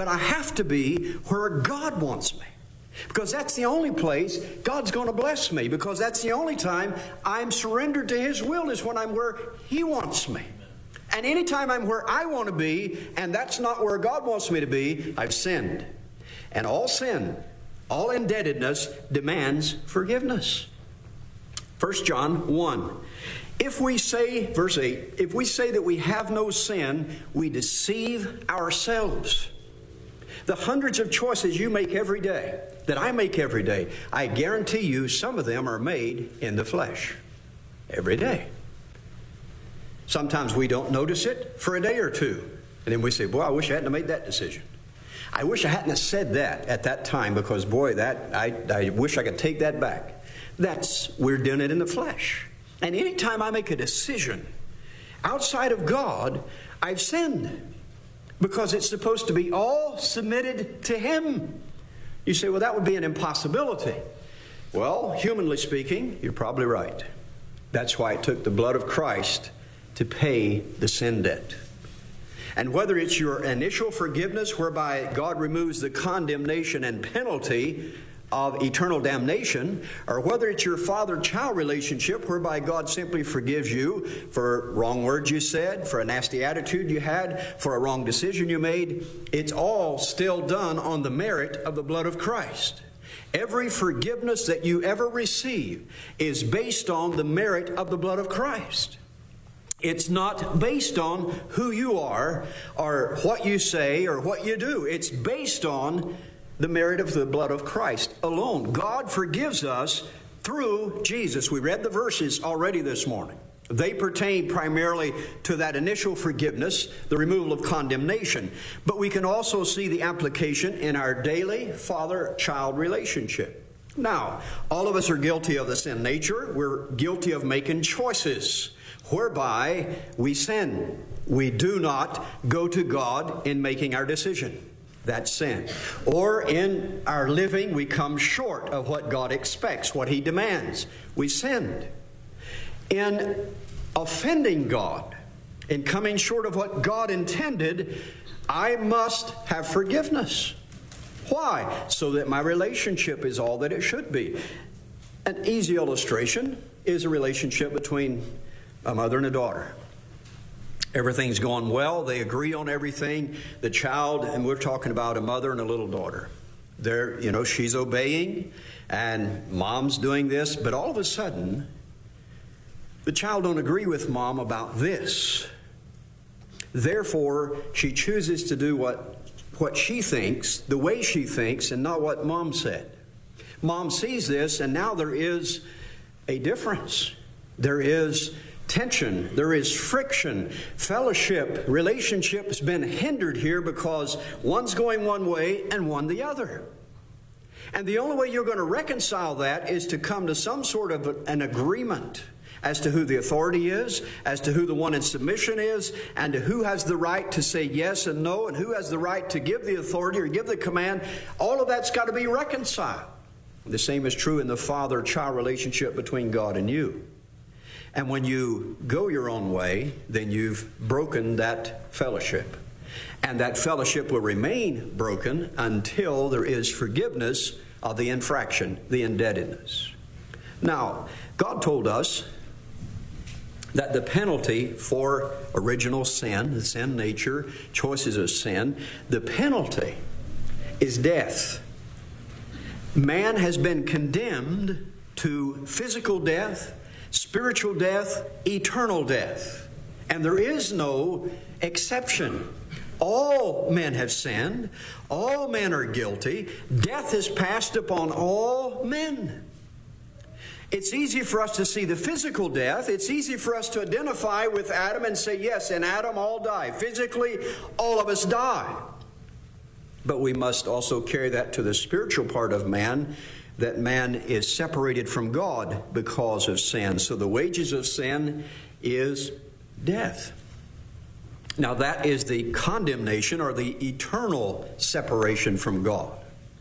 but I have to be where God wants me. Because that's the only place God's going to bless me. Because that's the only time I'm surrendered to His will, is when I'm where He wants me. And anytime I'm where I want to be, and that's not where God wants me to be, I've sinned. And all sin, all indebtedness demands forgiveness. 1 John 1. If we say, verse 8, if we say that we have no sin, we deceive ourselves. The hundreds of choices you make every day, that I make every day, I guarantee you some of them are made in the flesh. Every day. Sometimes we don't notice it for a day or two. And then we say, boy, I wish I hadn't made that decision. I wish I hadn't have said that at that time, because, boy, I wish I could take that back. We're doing it in the flesh. And anytime I make a decision outside of God, I've sinned. Because it's supposed to be all submitted to Him. You say, well, that would be an impossibility. Well, humanly speaking, you're probably right. That's why it took the blood of Christ to pay the sin debt. And whether it's your initial forgiveness, whereby God removes the condemnation and penalty of eternal damnation, or whether it's your father-child relationship, whereby God simply forgives you for wrong words you said, for a nasty attitude you had, for a wrong decision you made, it's all still done on the merit of the blood of Christ. Every forgiveness that you ever receive is based on the merit of the blood of Christ. It's not based on who you are or what you say or what you do. It's based on the merit of the blood of Christ alone. God forgives us through Jesus. We read the verses already this morning. They pertain primarily to that initial forgiveness, the removal of condemnation. But we can also see the application in our daily father-child relationship. Now, all of us are guilty of the sin nature. We're guilty of making choices whereby we sin. We do not go to God in making our decision. That's sin. Or in our living, we come short of what God expects, what He demands. We sinned. In offending God, in coming short of what God intended, I must have forgiveness. Why? So that my relationship is all that it should be. An easy illustration is a relationship between a mother and a daughter. Everything's going well. They agree on everything. The child, and we're talking about a mother and a little daughter. She's obeying and mom's doing this, but all of a sudden, the child don't agree with mom about this. Therefore, she chooses to do what she thinks, the way she thinks, and not what mom said. Mom sees this, and now there is a difference. There is tension. There is friction. Fellowship, relationship has been hindered here because one's going one way and one the other. And the only way you're going to reconcile that is to come to some sort of an agreement as to who the authority is, as to who the one in submission is, and to who has the right to say yes and no, and who has the right to give the authority or give the command. All of that's got to be reconciled. The same is true in the father-child relationship between God and you. And when you go your own way, then you've broken that fellowship. And that fellowship will remain broken until there is forgiveness of the infraction, the indebtedness. Now, God told us that the penalty for original sin, the sin nature, choices of sin, the penalty is death. Man has been condemned to physical death, spiritual death, eternal death. And there is no exception. All men have sinned. All men are guilty. Death is passed upon all men. It's easy for us to see the physical death. It's easy for us to identify with Adam and say, yes, in Adam all die. Physically, all of us die. But we must also carry that to the spiritual part of man, that man is separated from God because of sin. So the wages of sin is death. Now that is the condemnation or the eternal separation from God.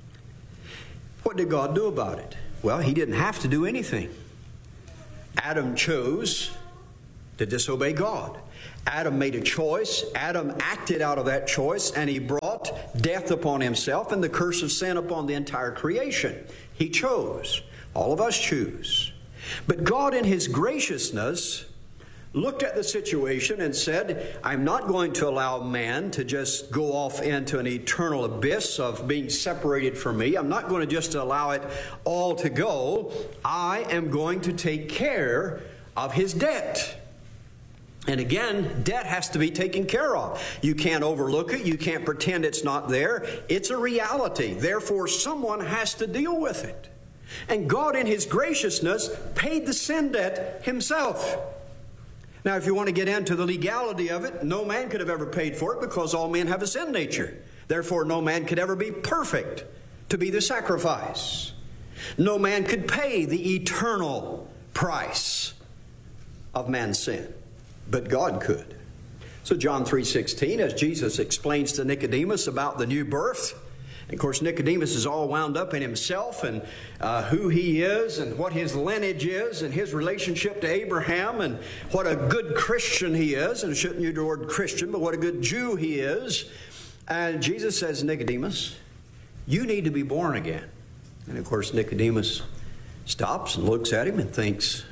What did God do about it? Well, He didn't have to do anything. Adam chose to disobey God. Adam made a choice. Adam acted out of that choice, and he brought brought death upon himself and the curse of sin upon the entire creation. He chose. All of us choose. But God in His graciousness looked at the situation and said, I'm not going to allow man to just go off into an eternal abyss of being separated from me. I'm not going to just allow it all to go. I am going to take care of his debt. And again, debt has to be taken care of. You can't overlook it. You can't pretend it's not there. It's a reality. Therefore, someone has to deal with it. And God in His graciousness paid the sin debt Himself. Now, if you want to get into the legality of it, no man could have ever paid for it because all men have a sin nature. Therefore, no man could ever be perfect to be the sacrifice. No man could pay the eternal price of man's sin. But God could. So John 3:16, as Jesus explains to Nicodemus about the new birth, and of course Nicodemus is all wound up in himself and who he is and what his lineage is and his relationship to Abraham and what a good Christian he is, and I shouldn't use the word Christian, but what a good Jew he is. And Jesus says, Nicodemus, you need to be born again. And of course Nicodemus stops and looks at him and thinks,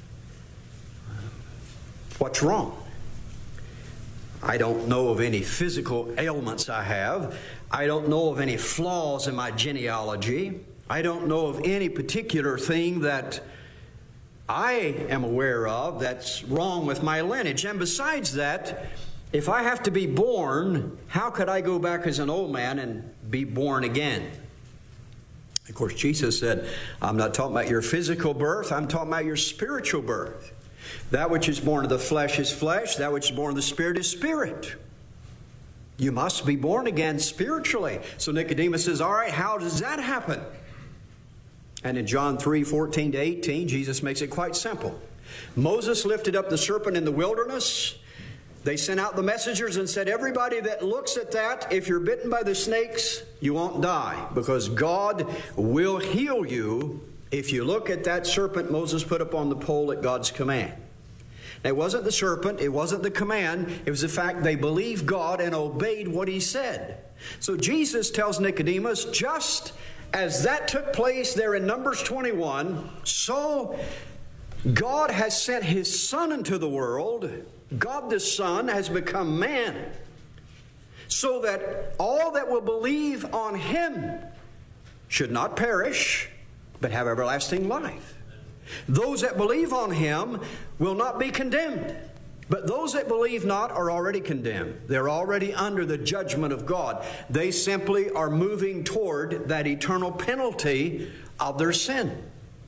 what's wrong? I don't know of any physical ailments I have. I don't know of any flaws in my genealogy. I don't know of any particular thing that I am aware of that's wrong with my lineage. And besides that, if I have to be born, how could I go back as an old man and be born again? Of course, Jesus said, I'm not talking about your physical birth. I'm talking about your spiritual birth. That which is born of the flesh is flesh. That which is born of the Spirit is spirit. You must be born again spiritually. So Nicodemus says, all right, how does that happen? And in John 3:14-18, Jesus makes it quite simple. Moses lifted up the serpent in the wilderness. They sent out the messengers and said, everybody that looks at that, if you're bitten by the snakes, you won't die, because God will heal you if you look at that serpent Moses put up on the pole at God's command. Now, it wasn't the serpent, it wasn't the command, it was the fact they believed God and obeyed what He said. So Jesus tells Nicodemus, just as that took place there in Numbers 21, so God has sent His Son into the world. God the Son has become man, so that all that will believe on Him should not perish, but have everlasting life. Those that believe on Him will not be condemned, but those that believe not are already condemned. They're already under the judgment of God. They simply are moving toward that eternal penalty of their sin.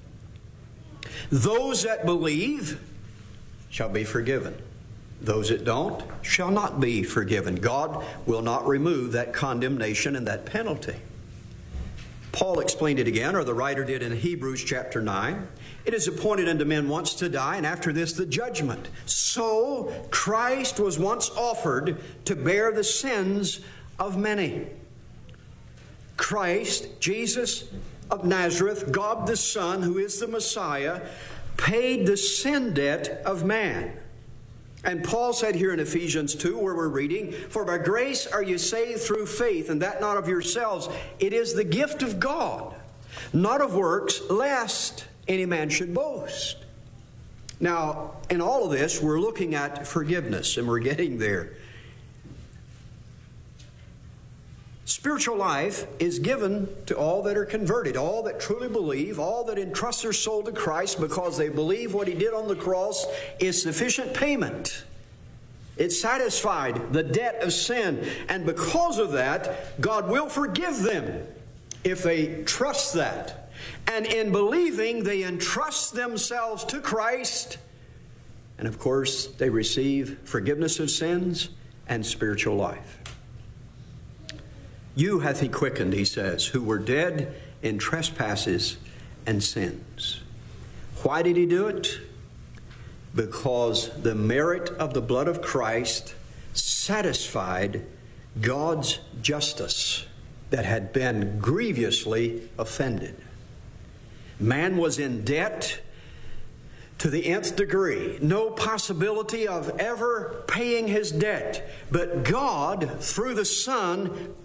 Those that believe shall be forgiven. Those that don't shall not be forgiven. God will not remove that condemnation and that penalty. Paul explained it again, or the writer did in Hebrews chapter 9. It is appointed unto men once to die, and after this the judgment. So Christ was once offered to bear the sins of many. Christ, Jesus of Nazareth, God the Son, who is the Messiah, paid the sin debt of man. And Paul said here in Ephesians 2, where we're reading, for by grace are you saved through faith, and that not of yourselves. It is the gift of God, not of works, lest any man should boast. Now, in all of this, we're looking at forgiveness, and we're getting there. Spiritual life is given to all that are converted, all that truly believe, all that entrust their soul to Christ because they believe what He did on the cross is sufficient payment. It satisfied the debt of sin, and because of that, God will forgive them if they trust that. And in believing, they entrust themselves to Christ, and of course, they receive forgiveness of sins and spiritual life. You hath He quickened, He says, who were dead in trespasses and sins. Why did He do it? Because the merit of the blood of Christ satisfied God's justice that had been grievously offended. Man was in debt to the nth degree. No possibility of ever paying his debt. But God, through the Son,